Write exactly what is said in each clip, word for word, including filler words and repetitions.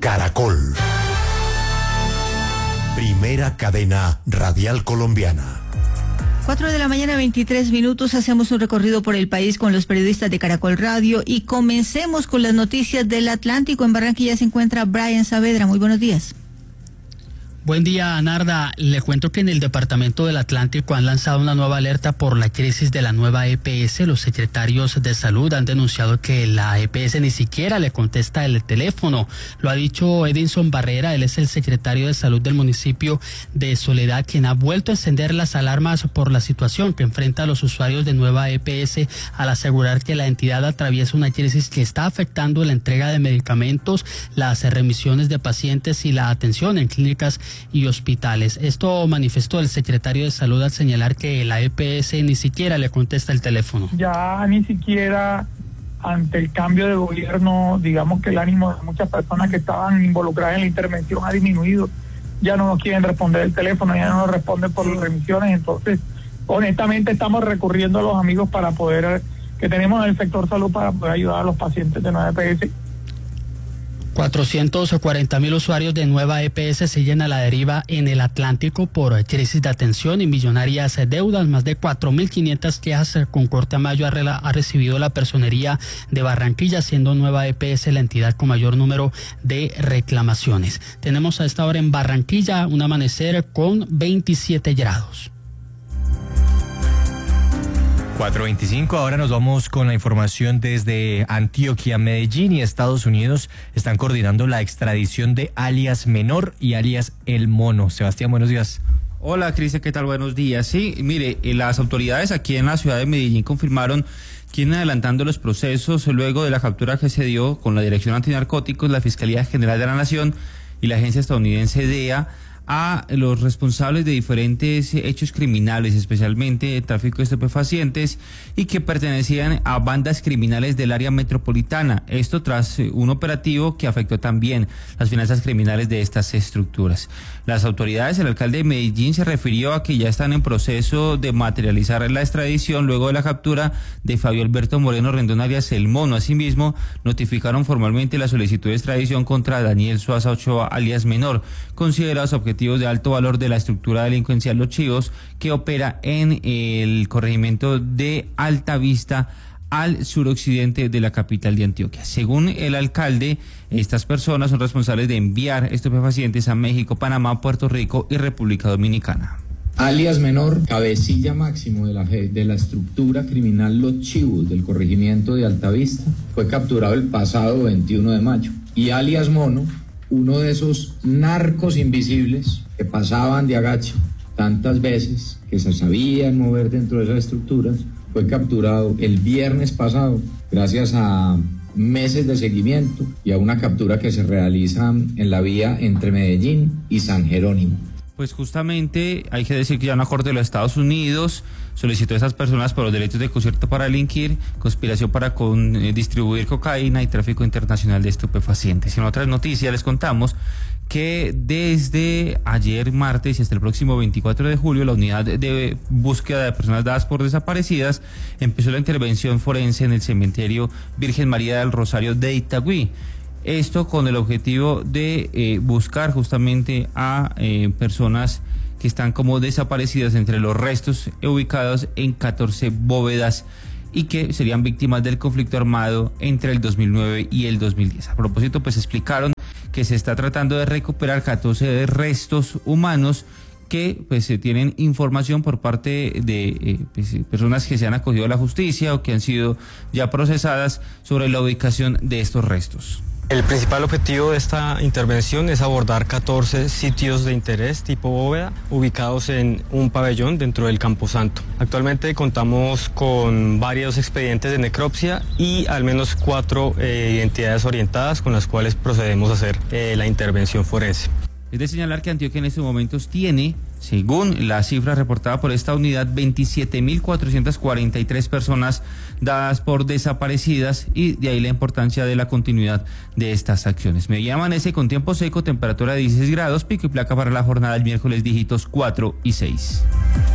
Caracol. Primera cadena radial colombiana. Cuatro de la mañana, veintitrés minutos, hacemos un recorrido por el país con los periodistas de Caracol Radio y comencemos con las noticias del Atlántico. En Barranquilla se encuentra Brian Saavedra. Muy buenos días. Buen día, Narda. Le cuento que en el Departamento del Atlántico han lanzado una nueva alerta por la crisis de la nueva E P S. Los secretarios de salud han denunciado que la E P S ni siquiera le contesta el teléfono. Lo ha dicho Edinson Barrera, él es el secretario de salud del municipio de Soledad, quien ha vuelto a encender las alarmas por la situación que enfrenta a los usuarios de nueva E P S al asegurar que la entidad atraviesa una crisis que está afectando la entrega de medicamentos, las remisiones de pacientes y la atención en clínicas y hospitales. Esto manifestó el secretario de salud al señalar que la E P S ni siquiera le contesta el teléfono. Ya ni siquiera ante el cambio de gobierno, digamos que el ánimo de muchas personas que estaban involucradas en la intervención ha disminuido. Ya no nos quieren responder el teléfono, ya no nos responden por las remisiones. Entonces, honestamente estamos recurriendo a los amigos para poder, que tenemos en el sector salud, para poder ayudar a los pacientes de nueva E P S. cuatrocientos cuarenta mil usuarios de nueva E P S siguen a la deriva en el Atlántico por crisis de atención y millonarias deudas. Más de cuatro mil quinientas quejas con corte a mayo ha, ha recibido la personería de Barranquilla, siendo nueva E P S la entidad con mayor número de reclamaciones. Tenemos a esta hora en Barranquilla un amanecer con veintisiete grados. cuatro veinticinco, ahora nos vamos con la información desde Antioquia. Medellín y Estados Unidos están coordinando la extradición de alias Menor y alias El Mono. Sebastián, buenos días. Hola, Cristian, ¿qué tal? Buenos días. Sí, mire, las autoridades aquí en la ciudad de Medellín confirmaron que iban adelantando los procesos luego de la captura que se dio con la Dirección Antinarcóticos, la Fiscalía General de la Nación y la agencia estadounidense D E A a los responsables de diferentes hechos criminales, especialmente el tráfico de estupefacientes, y que pertenecían a bandas criminales del área metropolitana. Esto tras un operativo que afectó también las finanzas criminales de estas estructuras. Las autoridades, el alcalde de Medellín se refirió a que ya están en proceso de materializar la extradición luego de la captura de Fabio Alberto Moreno Rendón alias El Mono. Asimismo, notificaron formalmente la solicitud de extradición contra Daniel Suaza Ochoa alias Menor, considerados objetivos de alto valor de la estructura delincuencial Los Chivos, que opera en el corregimiento de Altavista, al suroccidente de la capital de Antioquia. Según el alcalde, estas personas son responsables de enviar estupefacientes a México, Panamá, Puerto Rico y República Dominicana. Alias Menor, cabecilla máximo de la, de la estructura criminal Los Chivos del corregimiento de Altavista, fue capturado el pasado veintiuno de mayo. Y alias Mono, uno de esos narcos invisibles que pasaban de agache tantas veces, que se sabían mover dentro de esas estructuras, fue capturado el viernes pasado gracias a meses de seguimiento y a una captura que se realiza en la vía entre Medellín y San Jerónimo. Pues justamente hay que decir que ya una corte de los Estados Unidos solicitó a esas personas por los delitos de concierto para delinquir, conspiración para con, eh, distribuir cocaína y tráfico internacional de estupefacientes. Y en otras noticias les contamos que desde ayer martes y hasta el próximo veinticuatro de julio la unidad de búsqueda de personas dadas por desaparecidas empezó la intervención forense en el cementerio Virgen María del Rosario de Itagüí. Esto con el objetivo de eh, buscar justamente a eh, personas que están como desaparecidas entre los restos ubicados en catorce bóvedas y que serían víctimas del conflicto armado entre el dos mil nueve y el dos mil diez. A propósito, pues explicaron que se está tratando de recuperar catorce restos humanos que pues se tienen información por parte de eh, pues, personas que se han acogido a la justicia o que han sido ya procesadas sobre la ubicación de estos restos. El principal objetivo de esta intervención es abordar catorce sitios de interés tipo bóveda ubicados en un pabellón dentro del Camposanto. Actualmente contamos con varios expedientes de necropsia y al menos cuatro eh, identidades orientadas con las cuales procedemos a hacer eh, la intervención forense. Es de señalar que Antioquia en estos momentos tiene, según la cifra reportada por esta unidad, veintisiete mil cuatrocientas cuarenta y tres personas dadas por desaparecidas, y de ahí la importancia de la continuidad de estas acciones. Medellín amanece con tiempo seco, temperatura de dieciséis grados, pico y placa para la jornada del miércoles dígitos cuatro y seis.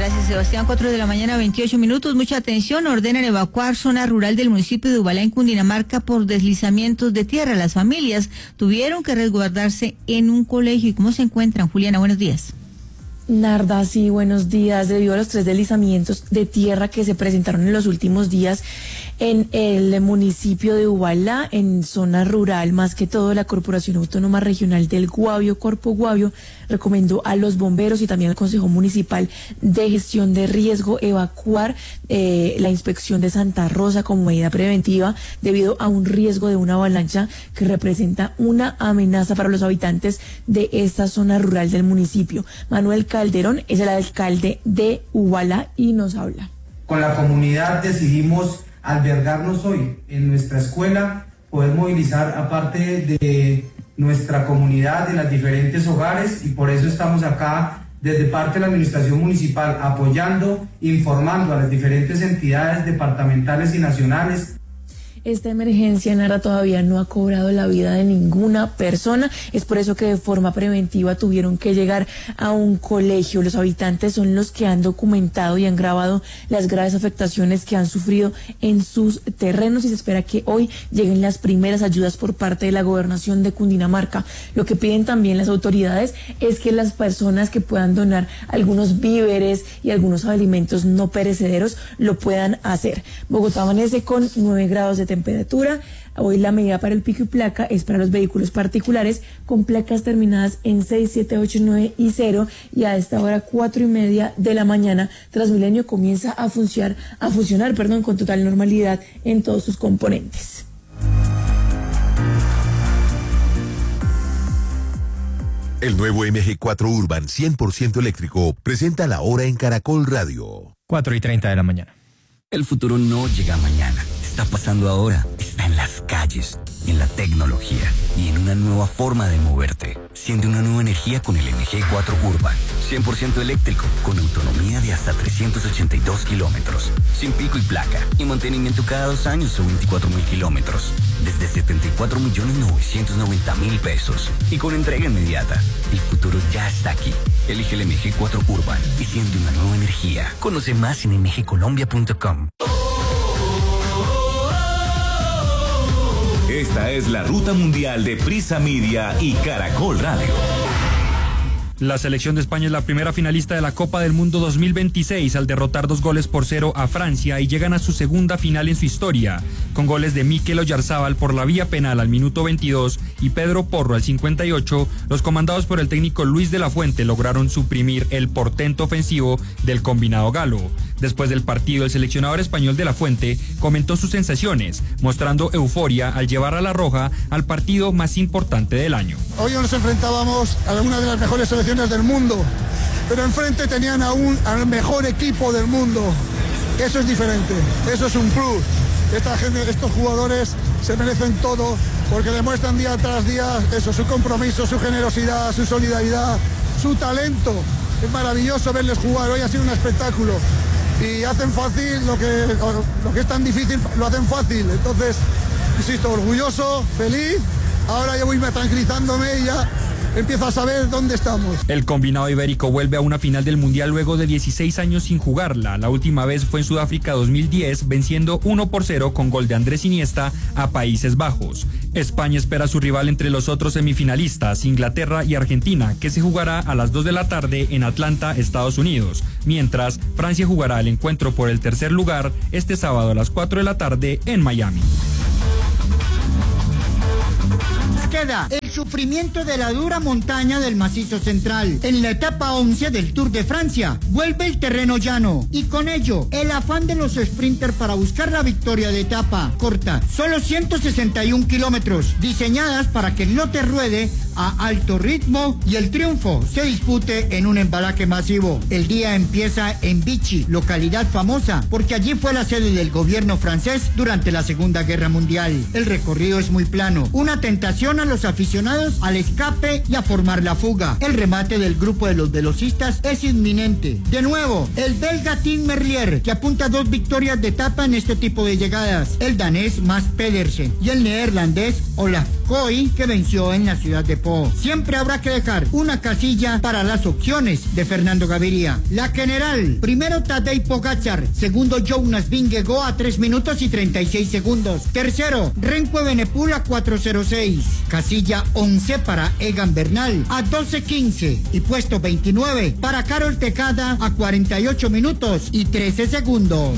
Gracias, Sebastián. Cuatro de la mañana, veintiocho minutos. Mucha atención. Ordenan evacuar zona rural del municipio de Ubalá, en Cundinamarca, por deslizamientos de tierra. Las familias tuvieron que resguardarse en un colegio. ¿Y cómo se encuentran? Juliana, buenos días. Narda, sí, buenos días. Debido a los tres deslizamientos de tierra que se presentaron en los últimos días en el municipio de Ubalá, en zona rural, más que todo la Corporación Autónoma Regional del Guavio, Corpo Guavio, recomendó a los bomberos y también al Consejo Municipal de Gestión de Riesgo evacuar eh, la inspección de Santa Rosa como medida preventiva debido a un riesgo de una avalancha que representa una amenaza para los habitantes de esta zona rural del municipio. Manuel Calderón es el alcalde de Ubalá y nos habla. Con la comunidad decidimos albergarnos hoy en nuestra escuela, poder movilizar aparte de nuestra comunidad, de los diferentes hogares, y por eso estamos acá desde parte de la administración municipal apoyando, informando a las diferentes entidades departamentales y nacionales. Esta emergencia, Nara, todavía no ha cobrado la vida de ninguna persona. Es por eso que de forma preventiva tuvieron que llegar a un colegio. Los habitantes son los que han documentado y han grabado las graves afectaciones que han sufrido en sus terrenos y se espera que hoy lleguen las primeras ayudas por parte de la gobernación de Cundinamarca. Lo que piden también las autoridades es que las personas que puedan donar algunos víveres y algunos alimentos no perecederos lo puedan hacer. Bogotá amanece con nueve grados de temperatura. Hoy la medida para el pico y placa es para los vehículos particulares con placas terminadas en seis, siete, ocho, nueve y cero, y a esta hora cuatro y media de la mañana Transmilenio comienza a funcionar, a funcionar, perdón, con total normalidad en todos sus componentes. El nuevo M G cuatro Urban cien por ciento eléctrico presenta la hora en Caracol Radio. cuatro y treinta de la mañana. El futuro no llega mañana. Está pasando ahora, está en las calles, en la tecnología y en una nueva forma de moverte. Siente una nueva energía con el M G cuatro Urban, cien por ciento eléctrico, con autonomía de hasta trescientos ochenta y dos kilómetros, sin pico y placa y mantenimiento cada dos años o veinticuatro mil kilómetros, desde setenta y cuatro millones novecientos noventa mil pesos y con entrega inmediata. El futuro ya está aquí. Elige el M G cuatro Urban y siente una nueva energía. Conoce más en m g colombia punto com. Esta es la ruta mundial de Prisa Media y Caracol Radio. La selección de España es la primera finalista de la Copa del Mundo dos mil veintiséis al derrotar dos goles por cero a Francia y llegan a su segunda final en su historia, con goles de Mikel Oyarzábal por la vía penal al minuto veintidós y Pedro Porro al cincuenta y ocho. Los comandados por el técnico Luis de la Fuente lograron suprimir el portento ofensivo del combinado galo. Después del partido, el seleccionador español de la Fuente comentó sus sensaciones, mostrando euforia al llevar a la Roja al partido más importante del año. Hoy nos enfrentábamos a una de las mejores selecciones del mundo, pero enfrente tenían a un, al mejor equipo del mundo. Eso es diferente, eso es un plus. Esta gente, estos jugadores se merecen todo porque demuestran día tras día eso, su compromiso, su generosidad, su solidaridad, su talento. Es maravilloso verles jugar, hoy ha sido un espectáculo. Y hacen fácil lo que, lo que es tan difícil, lo hacen fácil. Entonces, insisto, orgulloso, feliz. Ahora ya voy tranquilizándome y ya empiezo a saber dónde estamos. El combinado ibérico vuelve a una final del Mundial luego de dieciséis años sin jugarla. La última vez fue en Sudáfrica dos mil diez, venciendo uno por cero con gol de Andrés Iniesta a Países Bajos. España espera a su rival entre los otros semifinalistas, Inglaterra y Argentina, que se jugará a las dos de la tarde en Atlanta, Estados Unidos. Mientras, Francia jugará el encuentro por el tercer lugar este sábado a las cuatro de la tarde en Miami. Queda el sufrimiento de la dura montaña del macizo central. En la etapa once del Tour de Francia, vuelve el terreno llano y con ello el afán de los sprinters para buscar la victoria de etapa corta. Solo ciento sesenta y un kilómetros, diseñadas para que el lote ruede a alto ritmo y el triunfo se dispute en un embalaje masivo. El día empieza en Vichy, localidad famosa porque allí fue la sede del gobierno francés durante la Segunda Guerra Mundial. El recorrido es muy plano, una tentación a los aficionados al escape y a formar la fuga. El remate del grupo de los velocistas es inminente. De nuevo, el belga Tim Merlier, que apunta dos victorias de etapa en este tipo de llegadas, el danés Mads Pedersen y el neerlandés Olaf Kooi, que venció en la ciudad de cuerpo. Siempre habrá que dejar una casilla para las opciones de Fernando Gaviria. La general, primero Tadej Pogačar, segundo Jonas Vingegaard a tres minutos y treinta y seis segundos. Tercero, Remco Evenepoel a cuatro cero seis. Casilla once para Egan Bernal a doce quince. Y puesto veintinueve para Carol Tejada a cuarenta y ocho minutos y trece segundos.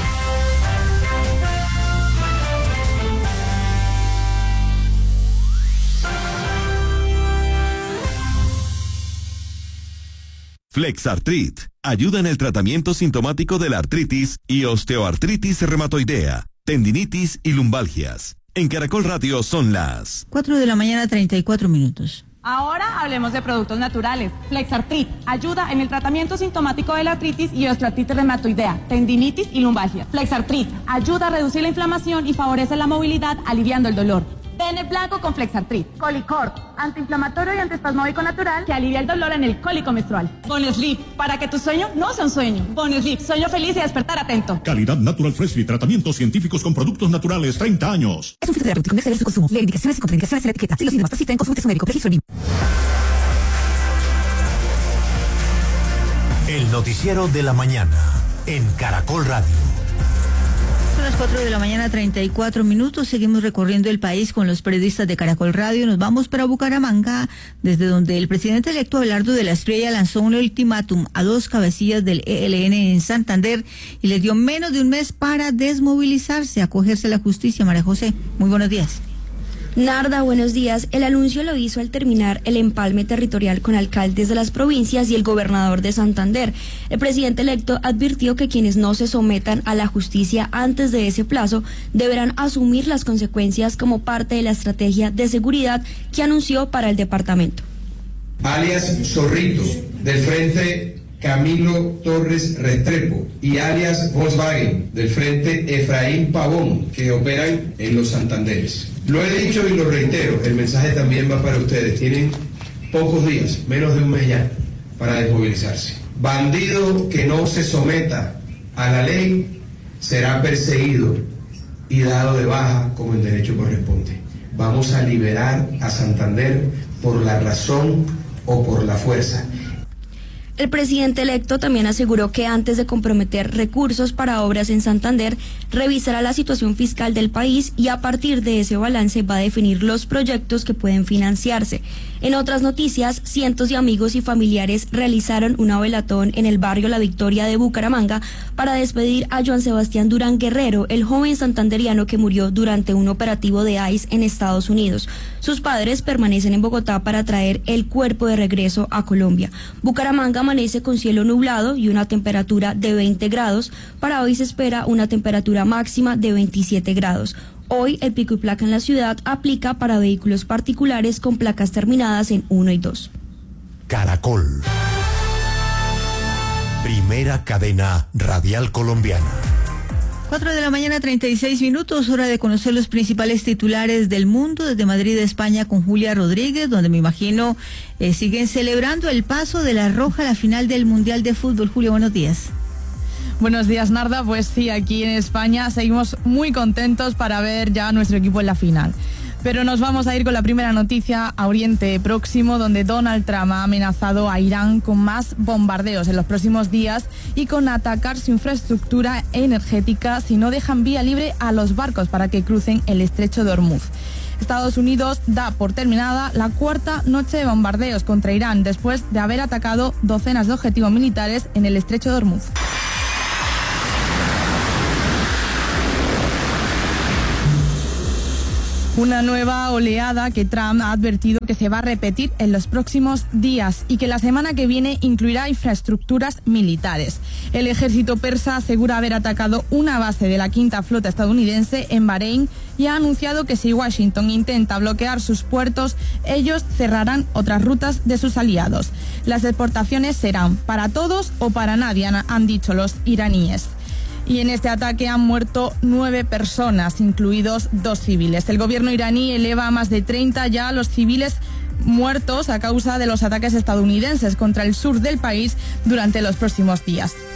Flexartrit ayuda en el tratamiento sintomático de la artritis y osteoartritis reumatoidea, tendinitis y lumbalgias. En Caracol Radio son las cuatro de la mañana, treinta y cuatro minutos. Ahora hablemos de productos naturales. Flexartrit ayuda en el tratamiento sintomático de la artritis y osteoartritis reumatoidea, tendinitis y lumbalgia. Flexartrit ayuda a reducir la inflamación y favorece la movilidad, aliviando el dolor. Pene blanco con Flexartrit. Colicort, antiinflamatorio y antiespasmódico natural que alivia el dolor en el cólico menstrual. Bonesleep, para que tu sueño no sea un sueño. Bonesleep, sueño feliz y despertar atento. Calidad Natural Freshly, tratamientos científicos con productos naturales, treinta años. Es un fitoterapéutico, no exceder su consumo. Leer indicaciones y contraindicaciones en la etiqueta. Si los síntomas persisten, consulte a su médico. Registro en El noticiero de la mañana en Caracol Radio. Son las cuatro de la mañana, treinta y cuatro minutos. Seguimos recorriendo el país con los periodistas de Caracol Radio. Nos vamos para Bucaramanga, desde donde el presidente electo Abelardo de la Espriella lanzó un ultimátum a dos cabecillas del E L N en Santander y les dio menos de un mes para desmovilizarse, acogerse a la justicia. María José, muy buenos días. Narda, buenos días. El anuncio lo hizo al terminar el empalme territorial con alcaldes de las provincias y el gobernador de Santander. El presidente electo advirtió que quienes no se sometan a la justicia antes de ese plazo deberán asumir las consecuencias como parte de la estrategia de seguridad que anunció para el departamento. Alias Zorrito, del Frente Camilo Torres Restrepo, y alias Volkswagen, del Frente Efraín Pavón, que operan en los Santanderes. Lo he dicho y lo reitero, el mensaje también va para ustedes. Tienen pocos días, menos de un mes ya, para desmovilizarse. Bandido que no se someta a la ley será perseguido y dado de baja como el derecho corresponde. Vamos a liberar a Santander por la razón o por la fuerza. El presidente electo también aseguró que antes de comprometer recursos para obras en Santander, revisará la situación fiscal del país y a partir de ese balance va a definir los proyectos que pueden financiarse. En otras noticias, cientos de amigos y familiares realizaron una velatón en el barrio La Victoria de Bucaramanga para despedir a Joan Sebastián Durán Guerrero, el joven santanderiano que murió durante un operativo de I C E en Estados Unidos. Sus padres permanecen en Bogotá para traer el cuerpo de regreso a Colombia. Bucaramanga amanece con cielo nublado y una temperatura de veinte grados. Para hoy se espera una temperatura máxima de veintisiete grados. Hoy el pico y placa en la ciudad aplica para vehículos particulares con placas terminadas en uno y dos. Caracol. Primera cadena radial colombiana. cuatro de la mañana, treinta y seis minutos, hora de conocer los principales titulares del mundo desde Madrid, España, con Julia Rodríguez, donde me imagino eh, siguen celebrando el paso de la Roja a la final del Mundial de Fútbol. Julia, buenos días. Buenos días, Narda. Pues sí, aquí en España seguimos muy contentos para ver ya a nuestro equipo en la final. Pero nos vamos a ir con la primera noticia a Oriente Próximo, donde Donald Trump ha amenazado a Irán con más bombardeos en los próximos días y con atacar su infraestructura energética si no dejan vía libre a los barcos para que crucen el estrecho de Hormuz. Estados Unidos da por terminada la cuarta noche de bombardeos contra Irán después de haber atacado docenas de objetivos militares en el estrecho de Hormuz. Una nueva oleada que Trump ha advertido que se va a repetir en los próximos días y que la semana que viene incluirá infraestructuras militares. El ejército persa asegura haber atacado una base de la quinta flota estadounidense en Bahrein y ha anunciado que si Washington intenta bloquear sus puertos, ellos cerrarán otras rutas de sus aliados. Las exportaciones serán para todos o para nadie, han, han dicho los iraníes. Y en este ataque han muerto nueve personas, incluidos dos civiles. El gobierno iraní eleva a más de treinta ya los civiles muertos a causa de los ataques estadounidenses contra el sur del país durante los próximos días.